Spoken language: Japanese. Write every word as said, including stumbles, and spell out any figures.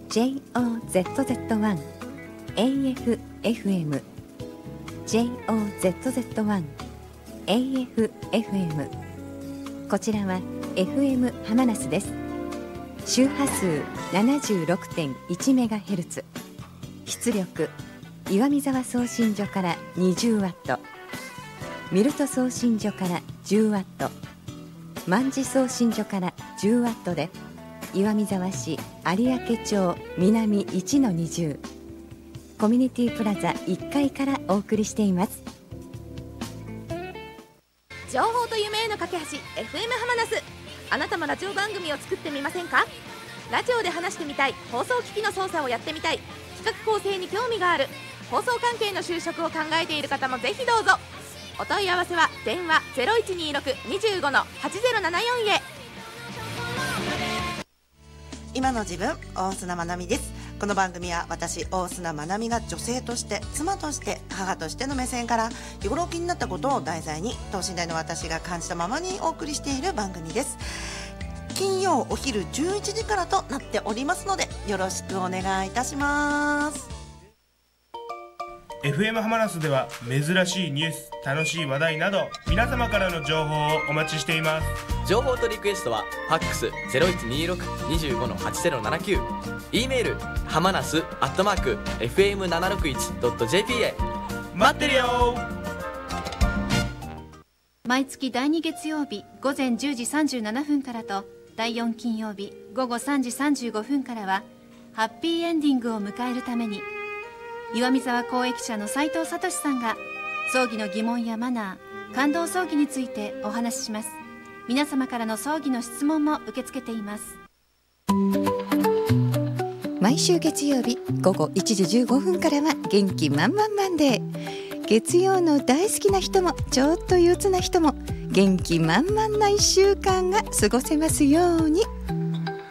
ジェイオーゼットゼットワン エーエフエフエム ジェイオーゼットゼットワン エーエフエフエム こちらは エフエム ハマナスです。周波数 ななじゅうろくてんいちメガヘルツ、 出力岩見沢送信所からにじゅうワット、ミルト送信所からじゅうワット、万事送信所からじゅうワットで、岩見沢市有明町南 いちのにじゅう コミュニティプラザいっかいからお送りしています。 情報と夢への架け橋 エフエム ハマナス。あなたもラジオ番組を作ってみませんか？ラジオで話してみたい、放送機器の操作をやってみたい、企画構成に興味がある、放送関係の就職を考えている方もぜひどうぞ。お問い合わせは電話 ゼロいちにーろく にじゅうご はちゼロななよん へ。 今の自分、大砂まなみです。この番組は私大砂まなみが女性として、妻として、母としての目線から日頃気になったことを題材に等身大の私が感じたままにお送りしている番組です。金曜お昼じゅういちじからとなっておりますので、よろしくお願いいたします。 エフエム ハマナスでは珍しいニュース、楽しい話題など皆様からの情報をお待ちしています。 情報とリクエストはファックス ゼロいちにーろく にじゅうご はちゼロななきゅう、 E メールハマナスアットマーク エフエムななろくいちドットジェーピー へ待ってるよ。 毎月だいに月曜日午前じゅうじさんじゅうななふんからと、だいよん金曜日午後さんじさんじゅうごふんからはハッピーエンディングを迎えるために、岩見沢公益社の斉藤聡さんが葬儀の疑問やマナー、感動葬儀についてお話しします。皆様からの葬儀の質問も受け付けています。 毎週月曜日午後いちじじゅうごふんからは元気満々マンデー。月曜の大好きな人もちょっと憂鬱な人も元気満々ないっしゅうかんが過ごせますように。